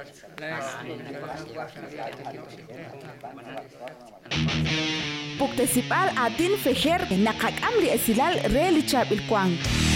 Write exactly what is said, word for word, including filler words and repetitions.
Puktesipal atin feher nakak amri esilal reli chap ilkwang.